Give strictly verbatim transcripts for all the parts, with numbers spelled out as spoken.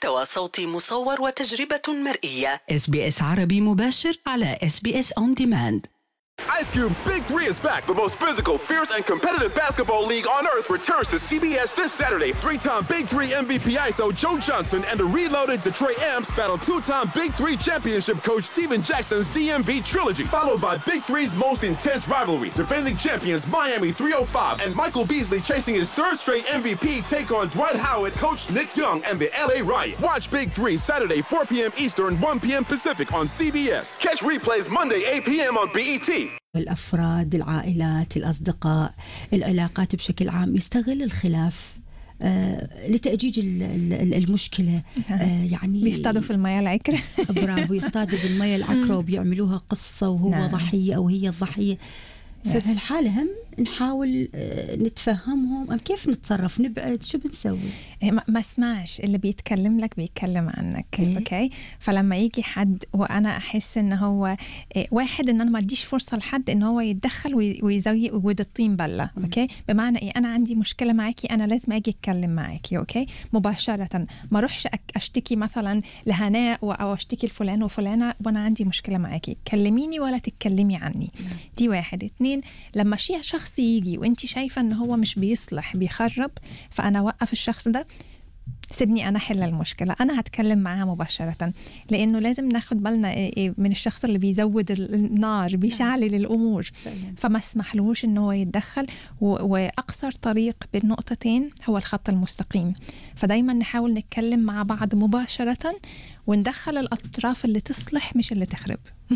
محتوى صوتي مصور وتجربة مرئية. إس بي إس عربي مباشر على إس بي إس On Demand. Ice Cube's Big Three is back. The most physical, fierce, and competitive basketball league on earth returns to C B S this Saturday. Three-time Big Three M V P I S O Joe Johnson and the reloaded Detroit Amps battle two-time Big Three championship coach Steven Jackson's D M V trilogy, followed by Big Three's most intense rivalry. Defending champions Miami three oh five and Michael Beasley chasing his third straight M V P take on Dwight Howard, coach Nick Young, and the L A Riot. Watch Big Three Saturday four p.m. Eastern, one p.m. Pacific on C B S. Catch replays Monday eight p.m. on B E T. الأفراد، العائلات، الأصدقاء، العلاقات بشكل عام يستغل الخلاف آه لتأجيج المشكلة. آه يعني بيصطادوا في المياه العكرة. برافو، يصطادوا بالمياه العكرة وبيعملوها قصة وهو نعم. ضحية أو هي الضحية. ففي الحالة هم نحاول نتفهمهم، أم كيف نتصرف، نبعد، شو بنسوي؟ ما اسمعش اللي بيتكلم لك بيتكلم عنك. إيه؟ أوكي، فلما يجي حد وأنا أحس إن هو واحد إن أنا ما أديش فرصة لحد إن هو يتدخل ويزوي ويد الطين بلة. أوكي، بمعنى إيه؟ أنا عندي مشكلة معاكي، أنا لازم أجي أتكلم معاكي. أوكي، مباشرة، ما أروحش أشتكي مثلا لهناء أو أشتكي لفلان وفلانة وأنا عندي مشكلة معاكي، كلميني ولا تتكلمي عني. دي واحد. اتنين، لما شيء شخص يجي وانتي شايفة انه هو مش بيصلح بيخرب، فانا وقف الشخص ده، سيبني انا حل المشكلة، انا هتكلم معاه مباشرة، لانه لازم ناخد بالنا من الشخص اللي بيزود النار، بيشعلل الامور، فما اسمحلوش انه هو يتدخل. واقصر طريق بين نقطتين هو الخط المستقيم. فدايما نحاول نتكلم مع بعض مباشرة وندخل الاطراف اللي تصلح مش اللي تخرب.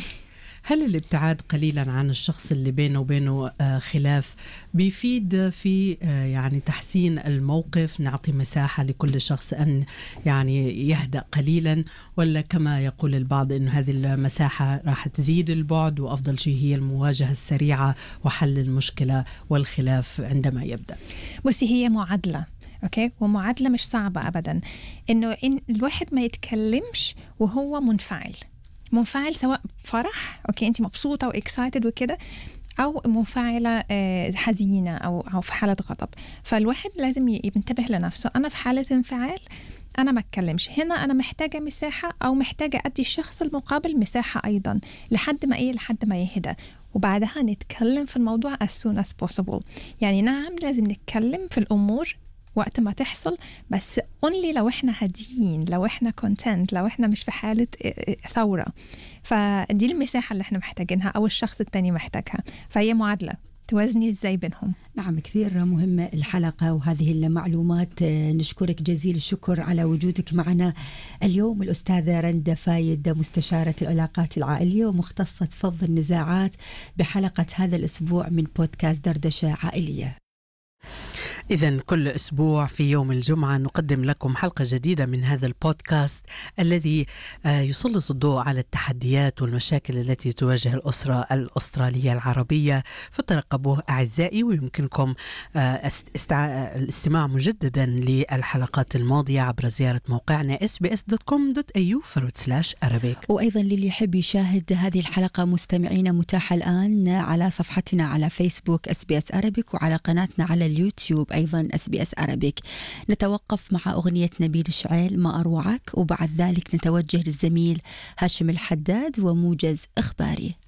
هل الابتعاد قليلا عن الشخص اللي بينه وبينه خلاف بيفيد في يعني تحسين الموقف، نعطي مساحة لكل شخص أن يعني يهدأ قليلا، ولا كما يقول البعض إنه هذه المساحة راح تزيد البعد وأفضل شيء هي المواجهة السريعة وحل المشكلة والخلاف عندما يبدأ؟ بصي، هي معادلة. أوكي، ومعادلة مش صعبة أبدا، إنه إن الواحد ما يتكلمش وهو منفعل منفعل سواء فرح، أوكي، أنت مبسوطة وإكسايتد وكده، أو منفعلة حزينة أو أو في حالة غضب. فالواحد لازم ينتبه لنفسه، أنا في حالة انفعال أنا ما أتكلمش، هنا أنا محتاجة مساحة أو محتاجة أدي الشخص المقابل مساحة أيضا لحد ما إيه لحد ما يهدى، وبعدها نتكلم في الموضوع as soon as possible. يعني نعم لازم نتكلم في الأمور وقت ما تحصل، بس only لو احنا هاديين، لو احنا content، لو احنا مش في حالة ثورة. فدي المساحة اللي احنا محتاجينها أو الشخص التاني محتاجها. فهي معادلة، توازني ازاي بينهم. نعم، كثير مهمة الحلقة وهذه المعلومات. نشكرك جزيل الشكر على وجودك معنا اليوم، الأستاذة رندا فايد، مستشارة العلاقات العائلية ومختصة فض النزاعات، بحلقة هذا الأسبوع من بودكاست دردشة عائلية. إذن كل أسبوع في يوم الجمعة نقدم لكم حلقة جديدة من هذا البودكاست الذي يسلط الضوء على التحديات والمشاكل التي تواجه الأسرة الأسترالية العربية. فترقبوه أعزائي، ويمكنكم الاستماع مجددا للحلقات الماضية عبر زيارة موقعنا إس بي إس دوت كوم دوت إيه يو فورورد سلاش أرابيك. وأيضا للي يحب يشاهد هذه الحلقة مستمعينا متاحة الآن على صفحتنا على فيسبوك إس بي إس أرابيك، وعلى قناتنا على اليوتيوب أيضا إس بي إس أرابيك. نتوقف مع أغنية نبيل شعيل ما أروعك، وبعد ذلك نتوجه للزميل هاشم الحداد وموجز إخباري.